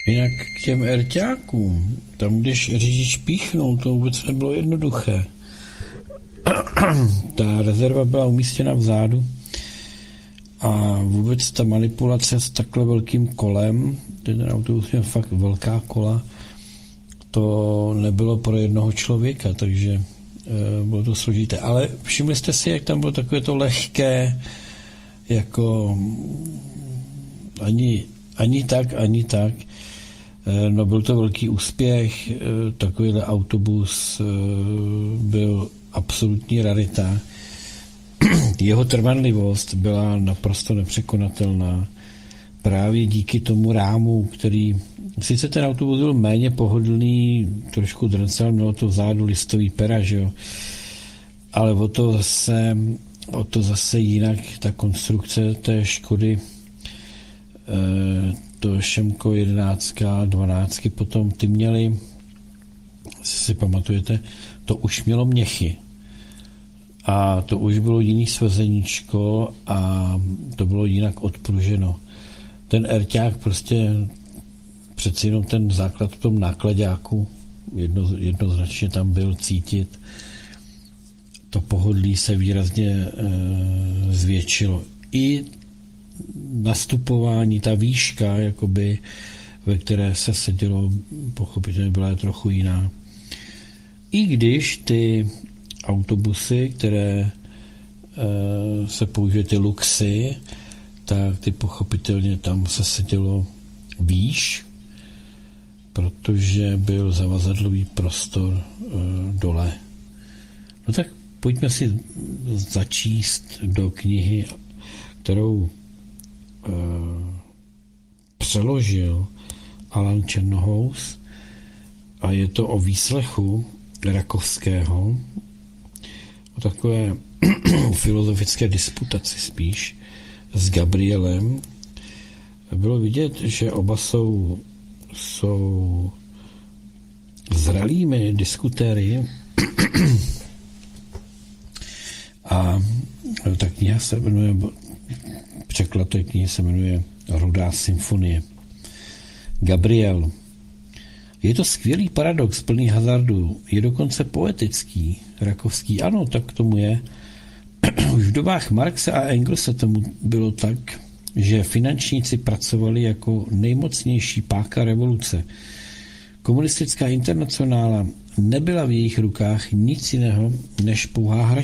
Jinak k těm erťákům, tam když řidič píchnul, to vůbec nebylo jednoduché. Ta rezerva byla umístěna vzadu a vůbec ta manipulace s takhle velkým kolem, ten autobus měl fakt velká kola, to nebylo pro jednoho člověka, takže bylo to složité. Ale všimli jste si, jak tam bylo takové to lehké, jako ani tak. No byl to velký úspěch, takovýhle autobus byl absolutní rarita. Jeho trvanlivost byla naprosto nepřekonatelná. Právě díky tomu rámu, který, sice ten autobus byl méně pohodlný, trošku drncel, mělo to vzadu listový pera, že jo, ale o to zase jinak ta konstrukce té Škody, to Šemko 11, 12, potom ty měly, si pamatujete, to už mělo měchy. A to už bylo jiný svezeníčko a to bylo jinak odpruženo. Ten erťák prostě přeci jenom ten základ v tom nákladáku jednoznačně tam byl cítit. To pohodlí se výrazně zvětšilo. I nastupování, ta výška, jakoby, ve které se sedělo, pochopitelně byla trochu jiná. I když ty autobusy, které se používají, ty luxy, tak ty pochopitelně tam se sedělo výš, protože byl zavazadlový prostor dole. No tak pojďme si začíst do knihy, kterou přeložil Alan Černohous, a je to o výslechu Rakovského, o takové filozofické disputaci spíš s Gabrielem. Bylo vidět, že oba jsou zralými diskutéry a ta kniha se jmenuje, překlad té knihy se jmenuje Rudá symfonie. Gabriel. Je to skvělý paradox, plný hazardu, je dokonce poetický. Rakovský, ano, tak tomu je. Už v dobách Marxe a Engelse tomu bylo tak, že finančníci pracovali jako nejmocnější páka revoluce. Komunistická internacionála nebyla v jejich rukách nic jiného než pouhá hračka.